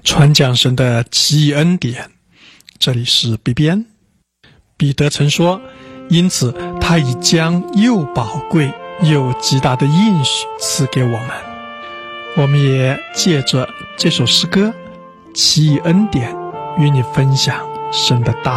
传讲神的奇异恩典，这里是彼边。彼得曾说，因此他已将又宝贵又极大的应许赐给我们。我们也借着这首诗歌奇异恩典与你分享神的大